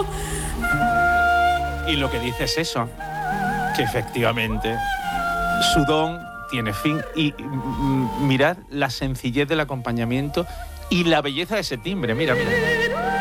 Y lo que dice es eso, que efectivamente su don tiene fin. Y mirad la sencillez del acompañamiento y la belleza de ese timbre. Mira, mira.